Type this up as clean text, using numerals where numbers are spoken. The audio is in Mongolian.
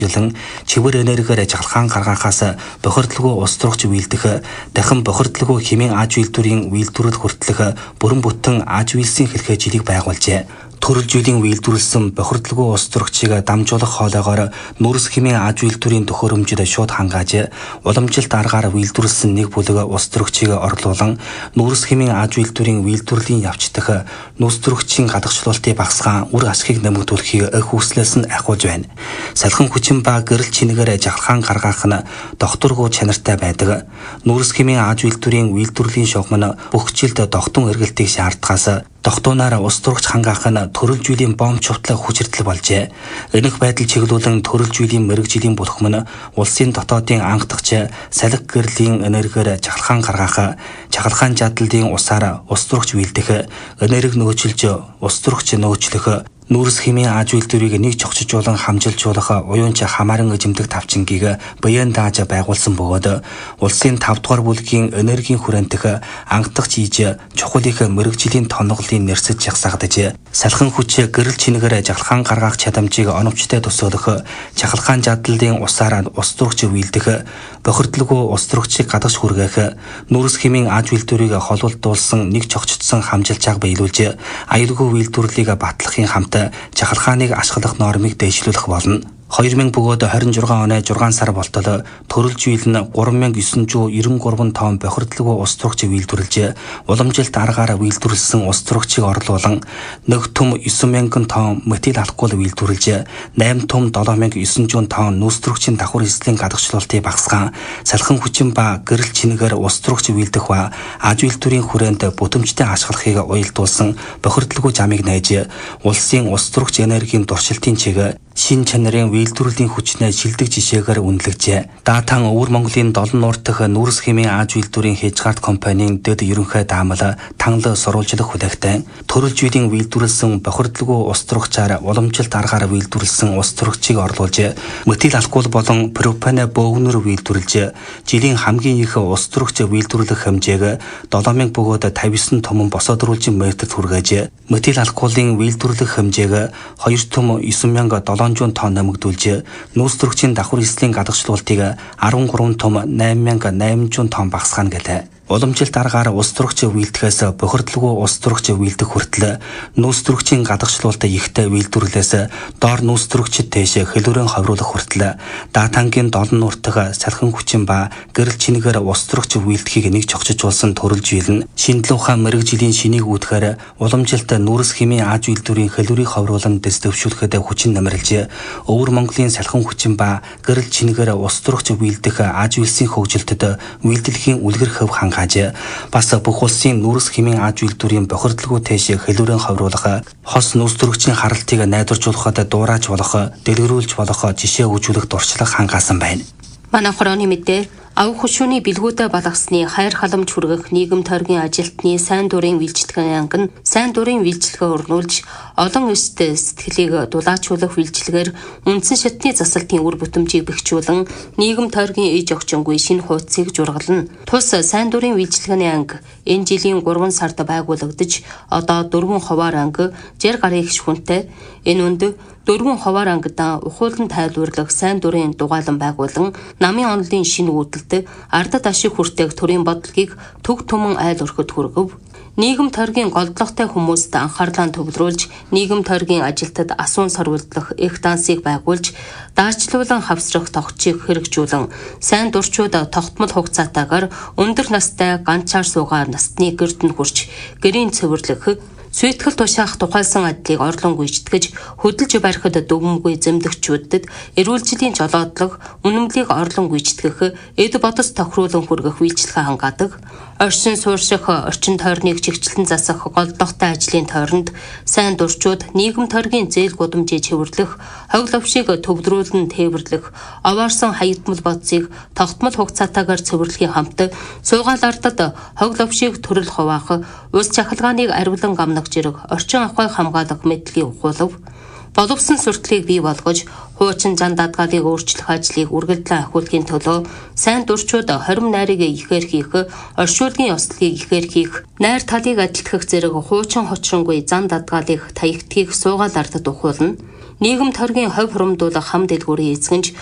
чивэр энергиээр жагалгаан гаргахаас бохирдлгүй ус зурагч үйлдэх, дахин бохирдлгүй хэмээн аж үйлдвэрийн үйлдвэрлэл хүртэлх бүрэн бүтэн аж үйлсийн хэлхээ жилийг байгуулжээ. Төрөлжүүлэн үйлдвэрлэсэн бохирдлгүй ус зурагчийг дамжуулах хоолойгоор нүрс хэмээн аж үйлдвэрийн төхөөрөмжөд шууд хангааж, уламжилт аргаар үйлдвэрлэсэн нэг бүлэг ус зурагчийг орлуулан нүрс хэмээн аж үйлдвэрийн үйлдвэрлэлийн явцдах нүс зурагчийн гадагшлуултыг багасгаан үр ашгийг нэмэгдүүлэхийг хүслээс нь ахиулж байна. Салхин хүчин ба гэрэл чингээр жагалгаан гаргах нь докторгүй чанартай байдаг. Нүрс хэмээн аж үйлдвэрийн үйлдвэрлэлийн шугам нь бүх жилд дохтон эргэлтийг шаардахаас дохтуунаар ус зурагч хангаах нь төрөлжүүлийн бомб чухлах хүчирдэл болжээ. Энэх байдал чиглүүлэн төрөлжүүлийн мэрэгжлийн бүлхэм нь улсын дотоодын анхдагч салхи гэрлийн энергиээр жагалгаан гаргах, жагалгаан жадлалын усаар ус зурагч үйлдэх, энерги нөөцлж ус зурагч нөөцлөх, нүрс хэмээн аж үйлдвэрийг нэг зохицуулан хамжилжуулах уюунч хамааран эзэмдэг тавчингийг баян дааж байгуулсан бөгөөд улсын 5 дугаар бүлгийн энергийн хүрээнтэх ангадагч ийж чухал их мэрэгжлийн тоноглолын нэрсэж жагсаагдаж, салхин хүч гэрэл чингээр жагалгаан гаргах чадамжийг оновчтой төсөөлөх, жагалгаан жадлалын усаар ус зурагч үйлдэх, бохирдлгүй ус зурагчийг гадагш хүргэх, нүрс хэмээн аж үйлдвэрийг холболдуулсан нэг зохицсон хамжилчааг биелүүлж, аюулгүй үйлдвэрлэлийг батлахын хамт жагалгааныг ашиглах нормыг дэвшлүүлэх болно. 2000 бөгөөд 26 оны 6 сар болтол төрөлжүүл нь 3993 тонн бохирдлгүй ус зурагч үйлдвэрлэж, уламжилт аргаар үйлдвэрлэсэн ус зурагчийг орлуулан 1 том 9000 тонн метил алкогол үйлдвэрлэж, 8 том 7900 тонн нүс зурагчийн давхар эслийн гадагшлуултыг багасгаан, салхин хүчин ба гэрэл чингээр ус зурагч үйлдэх ба аж үйлдвэрийн хүрээнд бүтэмжтэй ашиглахыг уялдуулсан бохирдлгүй замыг нээж, улсын ус зурагч энергийн дуршилтын чиг шин чанарын үйлдвэрлэлийн хүчнээ шилдэг жишээгээр үнэлэгжээ. Даатан Өвөр Монголын долон нуур дахь нүрс хэмээн аж үйлдвэрийн Хежгард компанийн дэд ерөнхий даамал танал сурвалжлах хүлээгтэй төрөлжүүлийн үйлдвэрлэсэн бохирдлгүй ус зурагчаар уламжилт аргаар үйлдвэрлэсэн ус зурагчийг орлуулж, метил алкогол болон пропан бөөгнөр үйлдвэрлэж, жилийн хамгийн их ус зурагч үйлдвэрлэх хэмжээг 7000 бөгөөд 59 том босоодруулжин метрт хүргээж, метил алкоголын үйлдвэрлэх хэмжээг 2 том 9700 тонн нэмэгдүүлж, нүс зурагчийн давхар эслийн гадагшлуултыг 13 том 8800 тонн багасгаана гэлээ. Уламжилт аргаар ус зурагч үйлдэхээс бохирдлгүй ус зурагч үйлдэх хүртэл нүс зурагчийн гадагшлуулт ихтэй үйлдвэрлэлээс доор нүс зурагчид дээш хэлүүрэн ховруулах хүртэл даатангийн долон нуур дахь салхин хүчин ба гэрэл чингээр ус зурагч үйлдэхийг нэг зохицуулсан төрөлжүүл нь шинжлэх ухаан мэрэгжлийн шинийг үүдхээр уламжилт нүрс хэмээн аж үйлдвэрийн хэлүүрийг ховруулан дэвшүүлэхэд хүчин нэмэрлж, Өвөр Монголын салхин хүчин ба гэрэл чингээр ус зурагч үйлдэх аж үйлсийн хөгжилтөд үйлдэлхийн үлгэр хөв бас бүх улсын нүрс хэмээн аж үйлдвэрийн бохирдлгүй тэш хэлүүрэн ховруулах, хос нүс зурагчийн харалтыг найдваржуулахад дуурайж болох, дэлгэрүүлж болох жишээ үзүүлэх дуршлаг хангаасан байна. Манай хорооны мэдээ авах хөшөөний бэлгүүдэд балгасны хайр халамж хүргэх нийгэм тойргийн ажилтны сайн дурын үйлчлэгэн анги нь сайн дурын үйлчлэгээ өрнүүлж, олон өстэй сэтгэлийг дулаачуулах үйлчлэгээр үндсэн шатны засалтын үр бүтэмжийг бэхжүүлэн нийгэм тойргийн ээж огчингүй шинэ хуудсыг жургална. Тус сайн дурын үйлчлэгээний анги энэ жилийн 3 сард байгуулагдаж, одоо 4 хуваар анги 60 гаруй их хүнтэй. Энэ үнд 4 хуваар ангидаа ухуулан тайлбарлах сайн дурын дугаалan байгуулан намын онолын шинэ үүдэлд ардад ашиг хүртээх төрийн бодлогыг төг түмэн айл өрхөд хүргэв. Нийгэм тойргийн голдлоготой хүмүүст анхаарлаа төвлөрүүлж, нийгэм тойргийн ажилтад асуун сорволдлох их дансыг байгуулж, даачлуулан хавсрах тогтчийг хэрэгжүүлэн, сайн дурчууд тогтмол хугацаатаагаар өндөр настай ганцаар суугаар насны гэрдэнд хүрч, гэрийн цэвэрлэх, сүйтгэл тушаах тухайлсан ажлыг орлон гүйцэтгэж, хөдөлж барихад дүгмгүй зэмдэгчүүдэд эрүүл жилийн жолоодлого, үнэмлийг орлон гүйцэтгэх, эд бодос тохируулан хүргэх үйлчлэгээ хангаадаг. Оршин суурших, орчин тойрныг чигчлэн засах голдлоготой ажлын тойронд сайн дурчууд нийгэм тойргийн зээл гудамжийг цэвэрлэх, хог лавшийг төвлөрүүлэн тээвэрлэх, овоорсон хаягдмал бодсыг тогтмол хугацаатаагаар цэвэрлэхийн хамт суугаал ардад хог лавшийг төрөл хуваах, улс чахалгааныг аривлан гамнах зэрэг орчин ахуй хамгаалах мэдлэгийг ухуулав. Боловсон сурталыг бий болгож, хуучин зан даатгалыг өөрчлөх ажлыг үргэлжлэн ахиулахын төлөө сайн дурчууд хорим найрыг ихээр хийх, оршуулгын ёслолыг ихээр хийх, найр талыг адилтгах зэрэг хуучин хочронгүй зан даатгалыг таягдхийг суугаал ардад ухуулна. Нийгэм торгийн хувь хурамдуулах хам дэлгүүрийн эзэгэнж